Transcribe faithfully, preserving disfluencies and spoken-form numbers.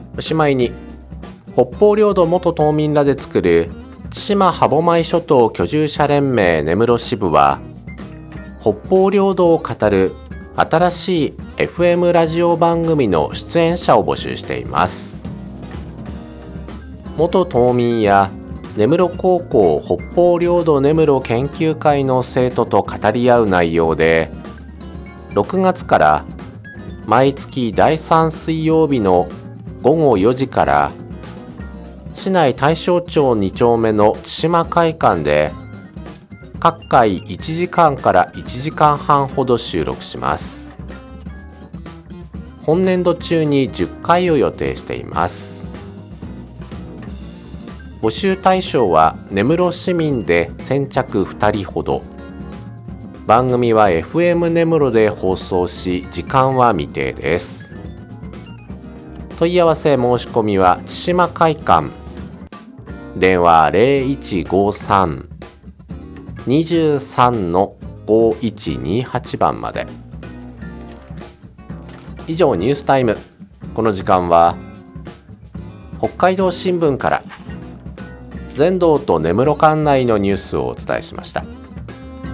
おしまいに、北方領土元島民らで作る千島歯舞諸島居住者連盟根室支部は、北方領土を語る新しい エフエム ラジオ番組の出演者を募集しています。元島民や根室高校北方領土根室研究会の生徒と語り合う内容で、ろくがつから毎月だいさん水曜日のごごよじから市内大正町に丁目の千島会館で各回いちじかんからいちじかんはんほど収録します。本年度中にじゅっかいを予定しています。募集対象は根室市民で先着ふたりほど。番組は エフエム 根室で放送し、時間は未定です。問い合わせ申し込みは千島会館、電話 ゼロいちごさん にさん ごいちにはち 番まで。以上、ニュースタイム。この時間は北海道新聞から全道と根室管内のニュースをお伝えしました。